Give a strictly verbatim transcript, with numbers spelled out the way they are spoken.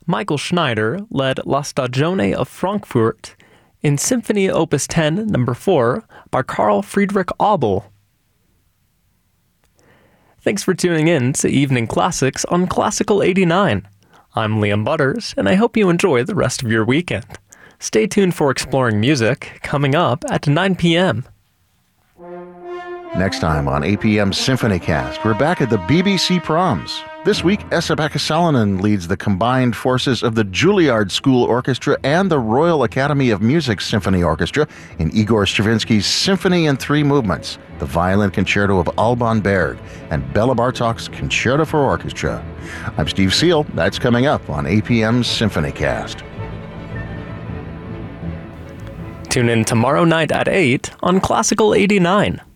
Michael Schneider led La Stagione of Frankfurt in Symphony Opus ten, number four, by Carl Friedrich Abel. Thanks for tuning in to Evening Classics on Classical eighty-nine. I'm Liam Butters, and I hope you enjoy the rest of your weekend. Stay tuned for Exploring Music, coming up at nine p.m. Next time on A P M's SymphonyCast, we're back at the B B C Proms. This week, Esa-Pekka Salonen leads the combined forces of the Juilliard School Orchestra and the Royal Academy of Music Symphony Orchestra in Igor Stravinsky's Symphony in Three Movements, the Violin Concerto of Alban Berg, and Bela Bartok's Concerto for Orchestra. I'm Steve Seal. That's coming up on A P M's SymphonyCast. Tune in tomorrow night at eight on Classical eighty-nine.